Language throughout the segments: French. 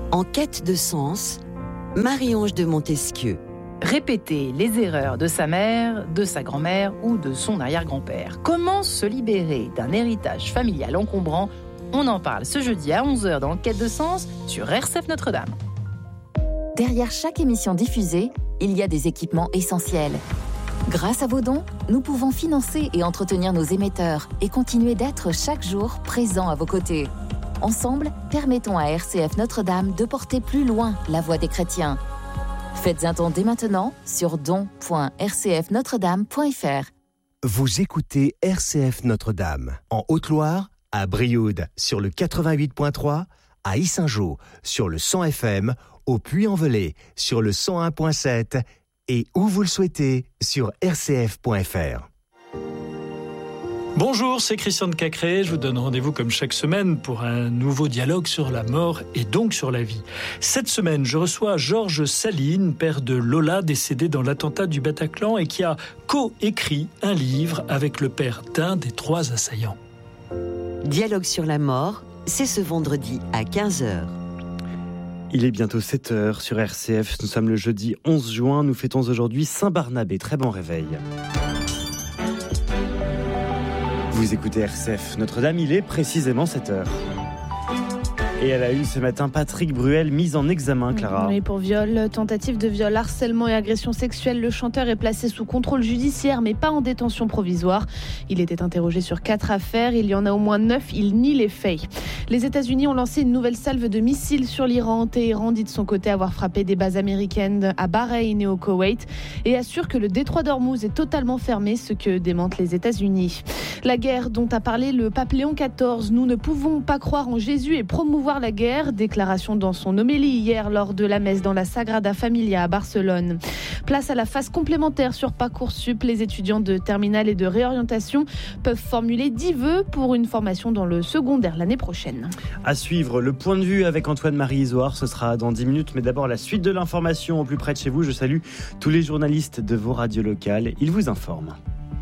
En quête de sens, Marie-Ange de Montesquieu. Répéter les erreurs de sa mère, de sa grand-mère ou de son arrière-grand-père. Comment se libérer d'un héritage familial encombrant? On en parle ce jeudi à 11h dans Quête de sens sur RCF Notre-Dame. Derrière chaque émission diffusée, il y a des équipements essentiels. Grâce à vos dons, nous pouvons financer et entretenir nos émetteurs et continuer d'être chaque jour présents à vos côtés. Ensemble, permettons à RCF Notre-Dame de porter plus loin la voix des chrétiens. Faites un don dès maintenant sur don.rcfnotredame.fr. Vous écoutez RCF Notre-Dame, en Haute-Loire, à Brioude sur le 88.3, à Yssingeaux sur le 100 FM, au Puy-en-Velay sur le 101.7 et où vous le souhaitez sur rcf.fr. Bonjour, c'est Christian de Cacré. Je vous donne rendez-vous comme chaque semaine pour un nouveau dialogue sur la mort et donc sur la vie. Cette semaine, je reçois Georges Saline, père de Lola, décédé dans l'attentat du Bataclan et qui a co-écrit un livre avec le père d'un des 3 assaillants. Dialogue sur la mort, c'est ce vendredi à 15h. Il est bientôt 7h sur RCF. Nous sommes le jeudi 11 juin. Nous fêtons aujourd'hui Saint-Barnabé. Très bon réveil. Vous écoutez RCF Notre-Dame, il est précisément 7h. Et à la une ce matin, Patrick Bruel mis en examen, Clara. Oui, pour viol, tentative de viol, harcèlement et agression sexuelle. Le chanteur est placé sous contrôle judiciaire, mais pas en détention provisoire. Il était interrogé sur 4 affaires. Il y en a au moins 9. Il nie les faits. Les États-Unis ont lancé une nouvelle salve de missiles sur l'Iran. Téhéran dit de son côté avoir frappé des bases américaines à Bahreïn et au Koweït et assure que le détroit d'Ormuz est totalement fermé, ce que démentent les États-Unis. La guerre dont a parlé le pape Léon XIV. Nous ne pouvons pas croire en Jésus et promouvoir la guerre. Déclaration dans son homélie hier lors de la messe dans la Sagrada Familia à Barcelone. Place à la phase complémentaire sur Parcoursup. Les étudiants de terminale et de réorientation peuvent formuler 10 vœux pour une formation dans le secondaire l'année prochaine. À suivre, le point de vue avec Antoine-Marie Isoard, ce sera dans 10 minutes. Mais d'abord, la suite de l'information au plus près de chez vous. Je salue tous les journalistes de vos radios locales. Ils vous informent.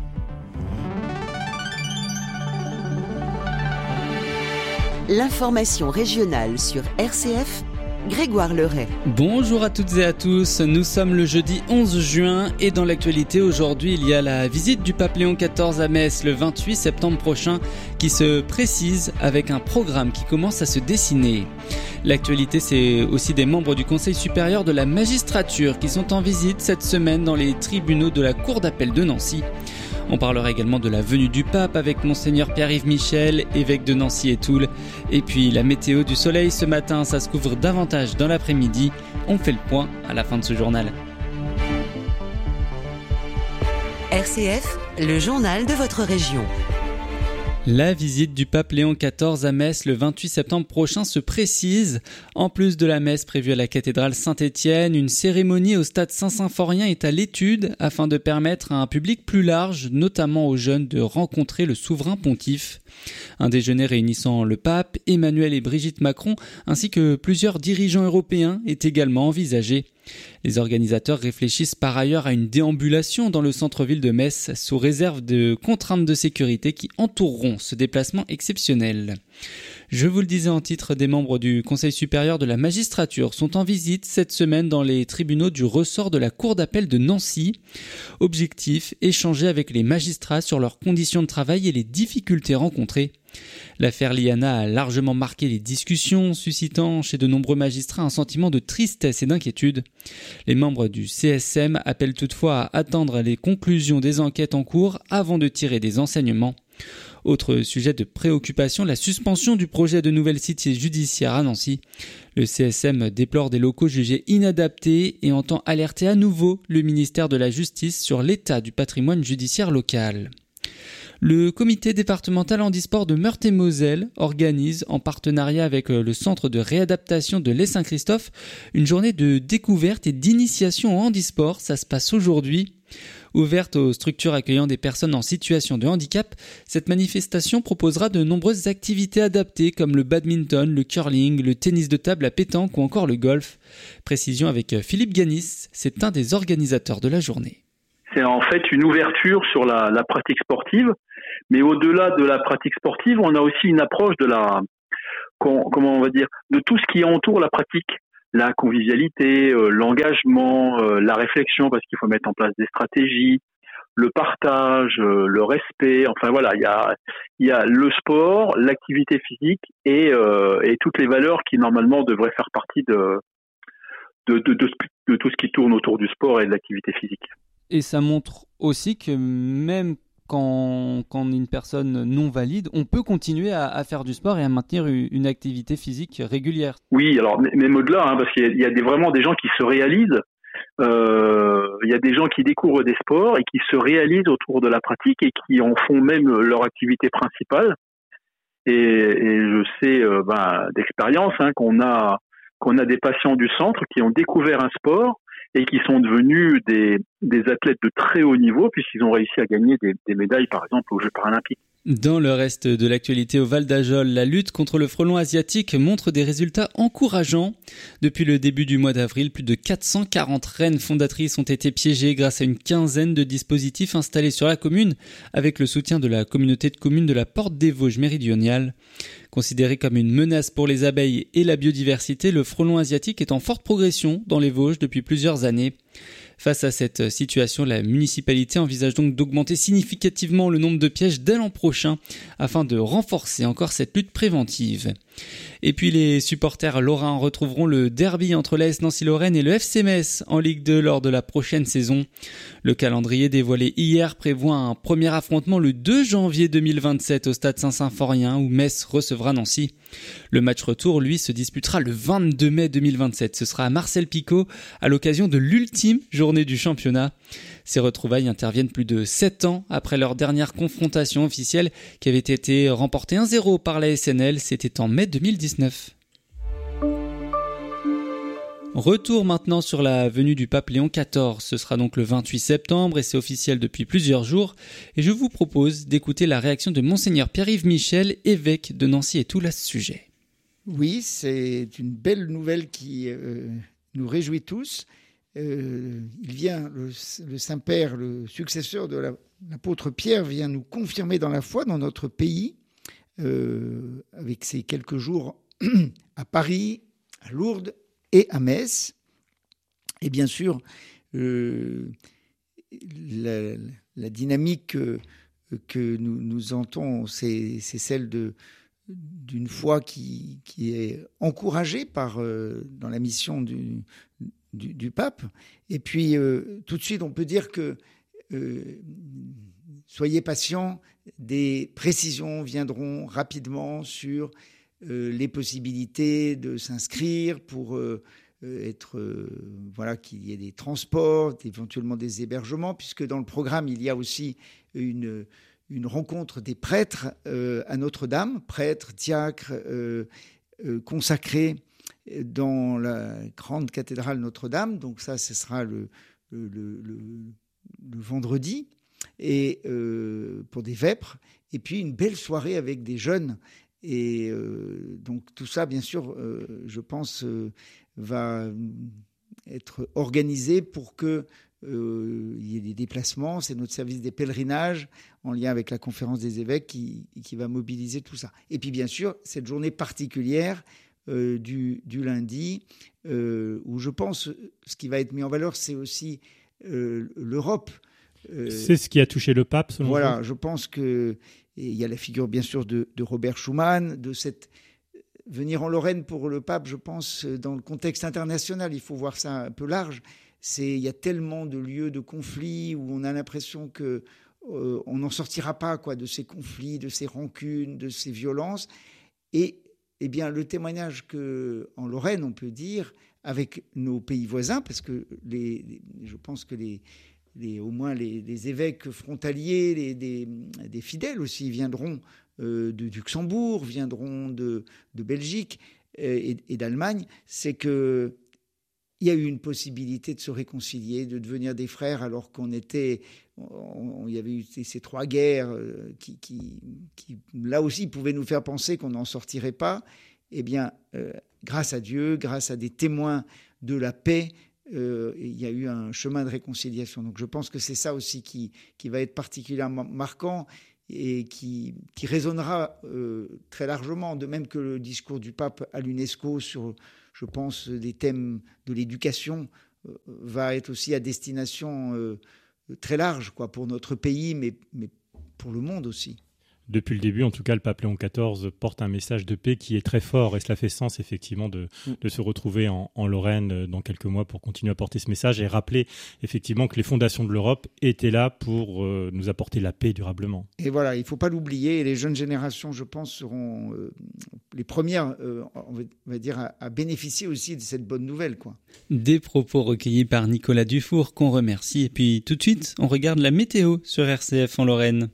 L'information régionale sur RCF, Grégoire Leray. Bonjour à toutes et à tous, nous sommes le jeudi 11 juin et dans l'actualité aujourd'hui il y a la visite du pape Léon XIV à Metz le 28 septembre prochain qui se précise avec un programme qui commence à se dessiner. L'actualité c'est aussi des membres du Conseil supérieur de la magistrature qui sont en visite cette semaine dans les tribunaux de la Cour d'appel de Nancy. On parlera également de la venue du pape avec Monseigneur Pierre-Yves Michel, évêque de Nancy et Toul. Et puis la météo du soleil ce matin, ça se couvre davantage dans l'après-midi. On fait le point à la fin de ce journal. RCF, le journal de votre région. La visite du pape Léon XIV à Metz le 28 septembre prochain se précise. En plus de la messe prévue à la cathédrale Saint-Étienne, une cérémonie au stade Saint-Symphorien est à l'étude afin de permettre à un public plus large, notamment aux jeunes, de rencontrer le souverain pontife. Un déjeuner réunissant le pape, Emmanuel et Brigitte Macron, ainsi que plusieurs dirigeants européens est également envisagé. Les organisateurs réfléchissent par ailleurs à une déambulation dans le centre-ville de Metz sous réserve de contraintes de sécurité qui entoureront ce déplacement exceptionnel. Je vous le disais en titre, des membres du Conseil supérieur de la magistrature sont en visite cette semaine dans les tribunaux du ressort de la Cour d'appel de Nancy. Objectif, échanger avec les magistrats sur leurs conditions de travail et les difficultés rencontrées. L'affaire Liana a largement marqué les discussions, suscitant chez de nombreux magistrats un sentiment de tristesse et d'inquiétude. Les membres du CSM appellent toutefois à attendre les conclusions des enquêtes en cours avant de tirer des enseignements. Autre sujet de préoccupation, la suspension du projet de nouvelle cité judiciaire à Nancy. Le CSM déplore des locaux jugés inadaptés et entend alerter à nouveau le ministère de la Justice sur l'état du patrimoine judiciaire local. Le comité départemental handisport de Meurthe-et-Moselle organise, en partenariat avec le centre de réadaptation de l'Est-Saint-Christophe, une journée de découverte et d'initiation au handisport. Ça se passe aujourd'hui. Ouverte aux structures accueillant des personnes en situation de handicap, cette manifestation proposera de nombreuses activités adaptées comme le badminton, le curling, le tennis de table, la pétanque ou encore le golf. Précision avec Philippe Ganis, c'est un des organisateurs de la journée. C'est en fait une ouverture sur la pratique sportive, mais au-delà de la pratique sportive, on a aussi une approche de comment on va dire, de tout ce qui entoure la pratique, la convivialité, l'engagement, la réflexion, parce qu'il faut mettre en place des stratégies, le partage, le respect. Enfin voilà, il y a le sport, l'activité physique et toutes les valeurs qui normalement devraient faire partie de tout ce qui tourne autour du sport et de l'activité physique. Et ça montre aussi que même quand on est une personne non valide, on peut continuer à faire du sport et à maintenir une activité physique régulière. Oui, alors même au-delà, parce qu'il y a vraiment des gens qui se réalisent. Il y a des gens qui découvrent des sports et qui se réalisent autour de la pratique et qui en font même leur activité principale. Et je sais d'expérience qu'on a des patients du centre qui ont découvert un sport et qui sont devenus des athlètes de très haut niveau puisqu'ils ont réussi à gagner des médailles, par exemple, aux Jeux paralympiques. Dans le reste de l'actualité au Val d'Ajol, la lutte contre le frelon asiatique montre des résultats encourageants. Depuis le début du mois d'avril, plus de 440 rennes fondatrices ont été piégées grâce à une quinzaine de dispositifs installés sur la commune, avec le soutien de la communauté de communes de la Porte des Vosges méridionale. Considéré comme une menace pour les abeilles et la biodiversité, le frelon asiatique est en forte progression dans les Vosges depuis plusieurs années. Face à cette situation, la municipalité envisage donc d'augmenter significativement le nombre de pièges dès l'an prochain afin de renforcer encore cette lutte préventive. Et puis les supporters lorrains retrouveront le derby entre l'AS Nancy-Lorraine et le FC Metz en Ligue 2 lors de la prochaine saison. Le calendrier dévoilé hier prévoit un premier affrontement le 2 janvier 2027 au stade Saint-Symphorien où Metz recevra Nancy. Le match retour, lui, se disputera le 22 mai 2027. Ce sera à Marcel-Picot à l'occasion de l'ultime journée du championnat. Ces retrouvailles interviennent plus de 7 ans après leur dernière confrontation officielle qui avait été remportée 1-0 par la SNL. C'était en mai 2019. Retour maintenant sur la venue du pape Léon XIV. Ce sera donc le 28 septembre et c'est officiel depuis plusieurs jours. Et je vous propose d'écouter la réaction de Monseigneur Pierre-Yves Michel, évêque de Nancy et Toul à ce sujet. Oui, c'est une belle nouvelle qui nous réjouit tous. Il vient, le Saint-Père, le successeur de l'apôtre Pierre, vient nous confirmer dans la foi dans notre pays, avec ces quelques jours à Paris, à Lourdes et à Metz. Et bien sûr, la dynamique que nous entendons, c'est celle d'une foi qui est encouragée dans la mission du pape. Et puis, tout de suite, on peut dire que soyez patients, des précisions viendront rapidement sur les possibilités de s'inscrire pour qu'il y ait des transports, éventuellement des hébergements, puisque dans le programme, il y a aussi une rencontre des prêtres à Notre-Dame, prêtres, diacres, consacrés dans la grande cathédrale Notre-Dame. Donc ça, ce sera le vendredi, et pour des vêpres. Et puis une belle soirée avec des jeunes. Et donc tout ça, bien sûr, je pense, va être organisé pour que il y ait des déplacements. C'est notre service des pèlerinages en lien avec la conférence des évêques qui va mobiliser tout ça. Et puis bien sûr, cette journée particulière du lundi, où je pense ce qui va être mis en valeur, c'est aussi l'Europe. C'est ce qui a touché le pape, selon vous ? Voilà, je pense qu'il y a la figure, bien sûr, de Robert Schuman, de cette... Venir en Lorraine pour le pape, je pense, dans le contexte international, il faut voir ça un peu large. Il y a tellement de lieux de conflits où on a l'impression que on n'en sortira pas, de ces conflits, de ces rancunes, de ces violences. Et bien, le témoignage qu'en Lorraine, on peut dire, avec nos pays voisins, parce que je pense que au moins les évêques frontaliers, des fidèles aussi viendront de Luxembourg, viendront de Belgique et d'Allemagne, c'est qu'il y a eu une possibilité de se réconcilier, de devenir des frères, alors il y avait eu ces 3 guerres qui là aussi, pouvaient nous faire penser qu'on n'en sortirait pas. Eh bien, grâce à Dieu, grâce à des témoins de la paix, il y a eu un chemin de réconciliation. Donc je pense que c'est ça aussi qui va être particulièrement marquant. et qui résonnera très largement, de même que le discours du pape à l'UNESCO sur, je pense, des thèmes de l'éducation va être aussi à destination très large, quoi, pour notre pays, mais pour le monde aussi. Depuis le début, en tout cas, le pape Léon XIV porte un message de paix qui est très fort et cela fait sens effectivement de se retrouver en Lorraine dans quelques mois pour continuer à porter ce message et rappeler effectivement que les fondations de l'Europe étaient là pour nous apporter la paix durablement. Et voilà, il ne faut pas l'oublier et les jeunes générations, je pense, seront les premières, on va dire, à bénéficier aussi de cette bonne nouvelle, quoi. Des propos recueillis par Nicolas Dufour qu'on remercie et puis tout de suite, on regarde la météo sur RCF en Lorraine.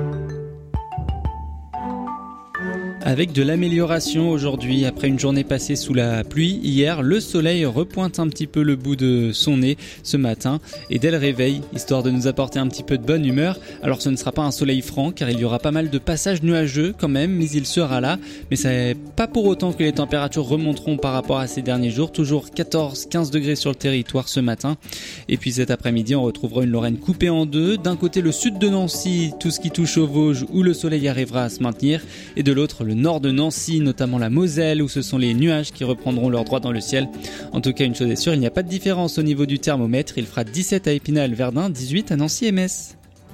Avec de l'amélioration aujourd'hui, après une journée passée sous la pluie, hier, le soleil repointe un petit peu le bout de son nez ce matin et dès le réveil, histoire de nous apporter un petit peu de bonne humeur. Alors ce ne sera pas un soleil franc car il y aura pas mal de passages nuageux quand même, mais il sera là. Mais c'est pas pour autant que les températures remonteront par rapport à ces derniers jours, toujours 14-15 degrés sur le territoire ce matin. Et puis cet après-midi, on retrouvera une Lorraine coupée en deux. D'un côté, le sud de Nancy, tout ce qui touche aux Vosges où le soleil arrivera à se maintenir et de l'autre, le nord de Nancy, notamment la Moselle, où ce sont les nuages qui reprendront leur droit dans le ciel. En tout cas, une chose est sûre, il n'y a pas de différence au niveau du thermomètre. Il fera 17 à Épinal, Verdun, 18 à Nancy et Metz.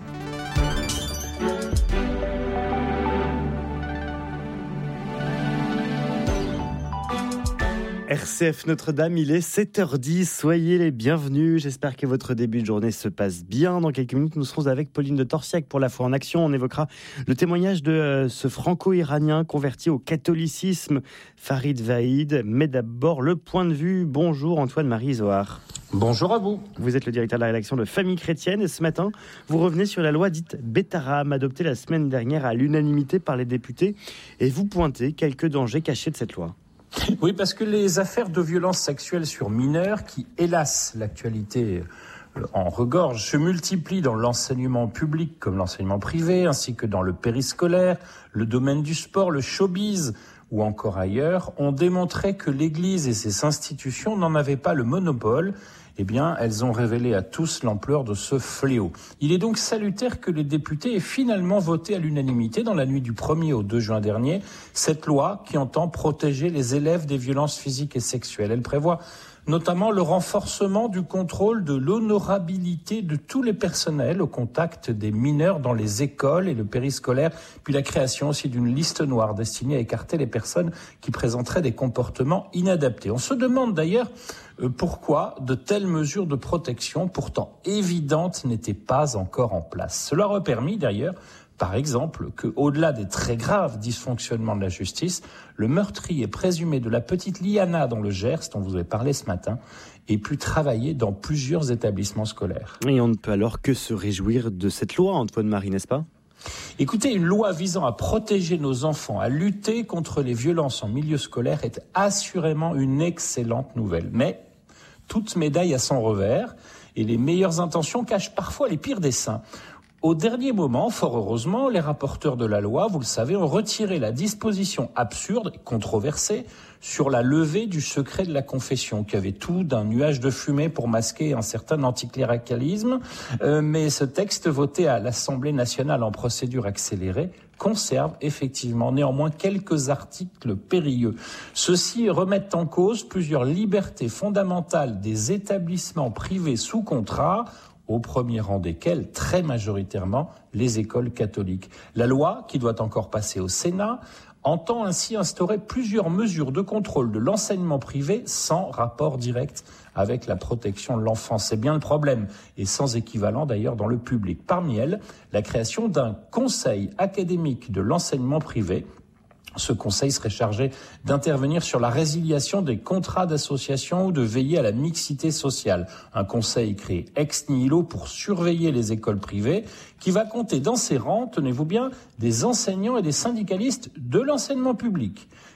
RCF Notre-Dame, il est 7h10, soyez les bienvenus, j'espère que votre début de journée se passe bien. Dans quelques minutes, nous serons avec Pauline de Torsiac pour La Foi en Action. On évoquera le témoignage de ce franco-iranien converti au catholicisme, Farid Vahid. Mais d'abord, le point de vue. Bonjour Antoine-Marie Zohar. Bonjour à vous. Vous êtes le directeur de la rédaction de Famille Chrétienne et ce matin, vous revenez sur la loi dite Betaram, adoptée la semaine dernière à l'unanimité par les députés, et vous pointez quelques dangers cachés de cette loi. Oui, parce que les affaires de violences sexuelles sur mineurs, qui, hélas, l'actualité en regorge, se multiplient dans l'enseignement public comme l'enseignement privé, ainsi que dans le périscolaire, le domaine du sport, le showbiz ou encore ailleurs, ont démontré que l'Église et ses institutions n'en avaient pas le monopole. Eh bien, elles ont révélé à tous l'ampleur de ce fléau. Il est donc salutaire que les députés aient finalement voté à l'unanimité dans la nuit du 1er au 2 juin dernier cette loi qui entend protéger les élèves des violences physiques et sexuelles. Elle prévoit notamment le renforcement du contrôle de l'honorabilité de tous les personnels au contact des mineurs dans les écoles et le périscolaire, puis la création aussi d'une liste noire destinée à écarter les personnes qui présenteraient des comportements inadaptés. On se demande d'ailleurs pourquoi de telles mesures de protection, pourtant évidentes, n'étaient pas encore en place. Cela aurait permis d'ailleurs, par exemple, qu'au-delà des très graves dysfonctionnements de la justice, le meurtrier présumé de la petite Liana dans le Gers, dont vous avez parlé ce matin, ait pu travailler dans plusieurs établissements scolaires. Et on ne peut alors que se réjouir de cette loi, Antoine-Marie, n'est-ce pas ? Écoutez, une loi visant à protéger nos enfants, à lutter contre les violences en milieu scolaire est assurément une excellente nouvelle. Mais toute médaille a son revers et les meilleures intentions cachent parfois les pires desseins. Au dernier moment, fort heureusement, les rapporteurs de la loi, vous le savez, ont retiré la disposition absurde et controversée sur la levée du secret de la confession, qui avait tout d'un nuage de fumée pour masquer un certain anticléricalisme. Mais ce texte voté à l'Assemblée nationale en procédure accélérée conserve effectivement néanmoins quelques articles périlleux. Ceux-ci remettent en cause plusieurs libertés fondamentales des établissements privés sous contrat, au premier rang desquels, très majoritairement, les écoles catholiques. La loi, qui doit encore passer au Sénat, entend ainsi instaurer plusieurs mesures de contrôle de l'enseignement privé sans rapport direct avec la protection de l'enfance. C'est bien le problème, et sans équivalent d'ailleurs dans le public. Parmi elles, la création d'un conseil académique de l'enseignement privé. Ce conseil serait chargé d'intervenir sur la résiliation des contrats d'association ou de veiller à la mixité sociale. Un conseil créé ex nihilo pour surveiller les écoles privées qui va compter dans ses rangs, tenez-vous bien, des enseignants et des syndicalistes de l'enseignement public.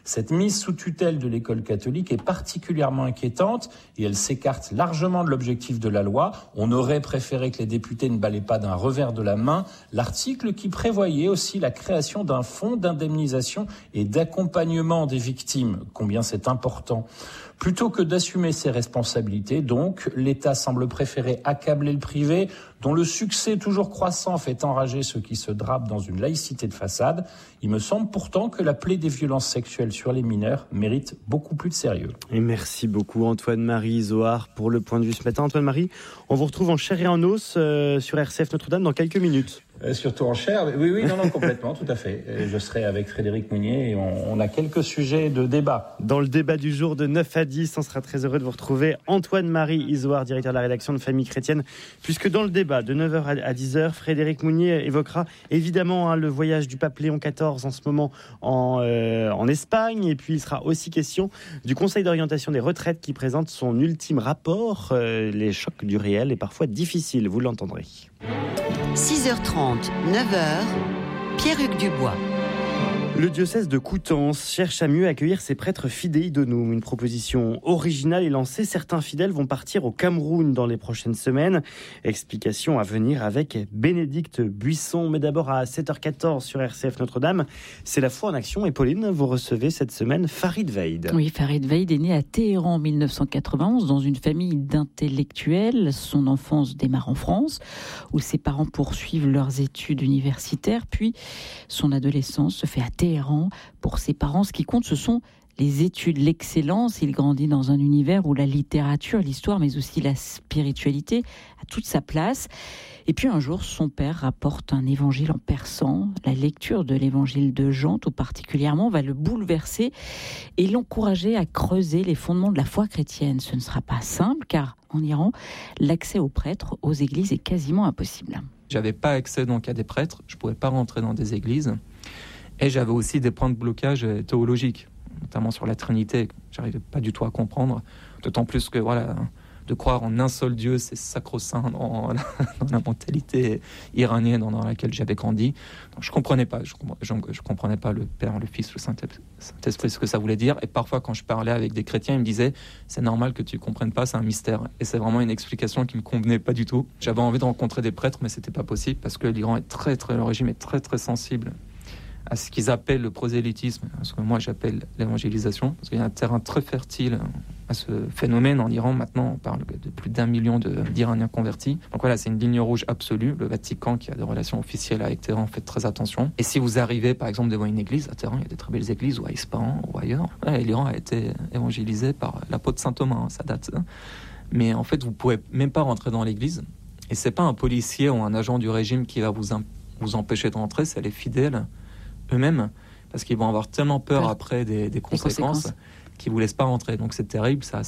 Cette mise sous tutelle de l'école catholique est particulièrement inquiétante et elle s'écarte largement de l'objectif de la loi. On aurait préféré que les députés ne balaient pas d'un revers de la main l'article qui prévoyait aussi la création d'un fonds d'indemnisation et d'accompagnement des victimes, combien c'est important. Plutôt que d'assumer ses responsabilités, donc, l'État semble préférer accabler le privé, dont le succès toujours croissant fait enrager ceux qui se drapent dans une laïcité de façade. Il me semble pourtant que la plaie des violences sexuelles sur les mineurs mérite beaucoup plus de sérieux. Et merci beaucoup Antoine-Marie Isoard pour le point de vue ce matin. Antoine-Marie, on vous retrouve en chair et en os sur RCF Notre-Dame dans quelques minutes. Surtout en chair, oui, non, complètement, tout à fait. Je serai avec Frédéric Mounier et on a quelques sujets de débat. Dans le débat du jour de 9 à 10, on sera très heureux de vous retrouver Antoine-Marie Isoard, directeur de la rédaction de Famille Chrétienne, puisque dans le débat de 9h à 10h, Frédéric Mounier évoquera évidemment le voyage du pape Léon XIV en ce moment en Espagne, et puis il sera aussi question du Conseil d'orientation des retraites qui présente son ultime rapport, les chocs du réel et parfois difficiles, vous l'entendrez. 6h30, 9h, Pierre-Hugues Dubois. Le diocèse de Coutances cherche à mieux accueillir ses prêtres fidei donum. Une proposition originale est lancée. Certains fidèles vont partir au Cameroun dans les prochaines semaines. Explication à venir avec Bénédicte Buisson. Mais d'abord à 7h14 sur RCF Notre-Dame, c'est la foi en action. Et Pauline, vous recevez cette semaine Farid Veid. Oui, Farid Veid est né à Téhéran en 1991 dans une famille d'intellectuels. Son enfance démarre en France, où ses parents poursuivent leurs études universitaires. Puis son adolescence se fait à Téhéran. Pour ses parents, ce qui compte, ce sont les études, l'excellence. Il grandit dans un univers où la littérature, l'histoire, mais aussi la spiritualité a toute sa place. Et puis un jour, son père rapporte un évangile en persan. La lecture de l'évangile de Jean, tout particulièrement, va le bouleverser et l'encourager à creuser les fondements de la foi chrétienne. Ce ne sera pas simple, car en Iran, l'accès aux prêtres, aux églises est quasiment impossible. J'avais pas accès donc à des prêtres, je pouvais pas rentrer dans des églises. Et j'avais aussi des points de blocage théologiques, notamment sur la Trinité, que j'arrivais pas du tout à comprendre. D'autant plus que de croire en un seul Dieu, c'est sacro-saint dans la mentalité iranienne dans laquelle j'avais grandi. Donc je comprenais pas. Je comprenais pas le Père, le Fils, le Saint-Esprit, ce que ça voulait dire. Et parfois, quand je parlais avec des chrétiens, ils me disaient « c'est normal que tu comprennes pas, c'est un mystère ». Et c'est vraiment une explication qui me convenait pas du tout. J'avais envie de rencontrer des prêtres, mais c'était pas possible parce que l'Iran est le régime est très très sensible à ce qu'ils appellent le prosélytisme, ce que moi j'appelle l'évangélisation, parce qu'il y a un terrain très fertile à ce phénomène en Iran. Maintenant, on parle de plus d'1 million d'Iraniens convertis. Donc voilà, c'est une ligne rouge absolue. Le Vatican, qui a des relations officielles avec Téhéran, fait très attention. Et si vous arrivez, par exemple, devant une église, à Téhéran, il y a des très belles églises, ou à Ispahan, ou ailleurs. L'Iran a été évangélisé par l'apôtre saint Thomas, ça date. Mais en fait, vous pouvez même pas rentrer dans l'église. Et c'est pas un policier ou un agent du régime qui va vous empêcher de rentrer, c'est les fidèles eux-mêmes, parce qu'ils vont avoir tellement peur après des conséquences qu'ils ne vous laissent pas rentrer. Donc c'est terrible, ça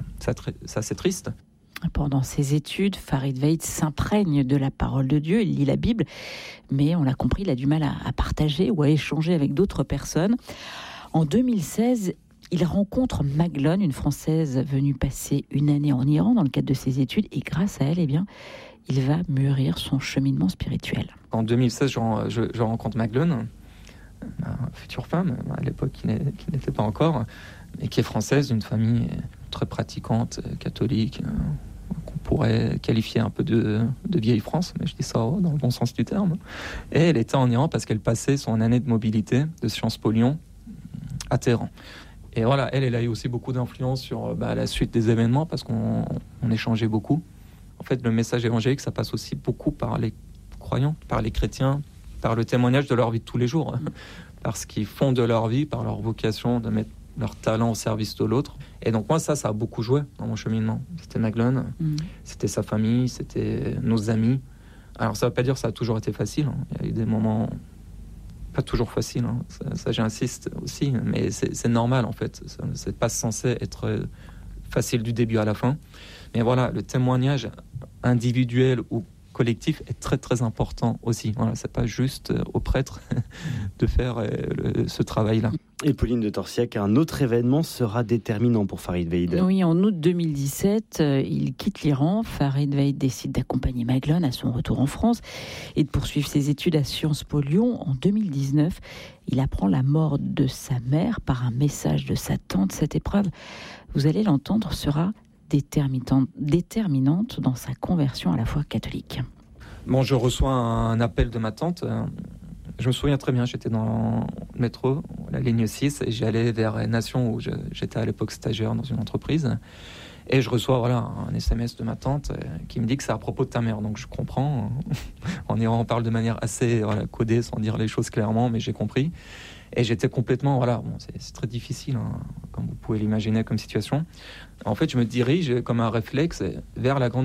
c'est triste. Pendant ses études, Farid Veid s'imprègne de la parole de Dieu, il lit la Bible, mais on l'a compris, il a du mal à partager ou à échanger avec d'autres personnes. En 2016, il rencontre Maglone, une Française venue passer une année en Iran dans le cadre de ses études, et grâce à elle, il va mûrir son cheminement spirituel. En 2016, je rencontre Maglone, ma future femme, à l'époque qui n'était pas encore, et qui est française, d'une famille très pratiquante, catholique, qu'on pourrait qualifier un peu de vieille France, mais je dis ça dans le bon sens du terme. Et elle était en Iran parce qu'elle passait son année de mobilité de Sciences Po Lyon à Téhéran. Et voilà, elle a eu aussi beaucoup d'influence sur la suite des événements, parce qu'on échangeait beaucoup. En fait, le message évangélique, ça passe aussi beaucoup par les croyants, par les chrétiens, par le témoignage de leur vie de tous les jours, parce qu'ils font de leur vie, par leur vocation de mettre leur talent au service de l'autre. Et donc moi, ça a beaucoup joué dans mon cheminement. C'était Maglone, c'était sa famille, c'était nos amis. Alors ça ne veut pas dire que ça a toujours été facile. Il y a eu des moments pas toujours faciles. Ça j'insiste aussi, mais c'est normal en fait. C'est pas censé être facile du début à la fin. Mais voilà, le témoignage individuel ou collectif est très très important aussi. Voilà, c'est pas juste aux prêtres de faire ce travail-là. Et Pauline de Torsiac, un autre événement sera déterminant pour Farid Veid. Oui, en août 2017, il quitte l'Iran. Farid Veid décide d'accompagner Maglone à son retour en France et de poursuivre ses études à Sciences Po Lyon. En 2019, il apprend la mort de sa mère par un message de sa tante. Cette épreuve, vous allez l'entendre, sera déterminante dans sa conversion à la foi catholique. Bon, je reçois un appel de ma tante. Je me souviens très bien, j'étais dans le métro, la ligne 6, et j'allais vers Nation, où j'étais à l'époque stagiaire dans une entreprise. Et je reçois un SMS de ma tante qui me dit que c'est à propos de ta mère. Donc je comprends. En Iran, on parle de manière assez codée, sans dire les choses clairement, mais j'ai compris. Et j'étais complètement... c'est très difficile, comme vous pouvez l'imaginer comme situation. En fait, je me dirige comme un réflexe vers la grande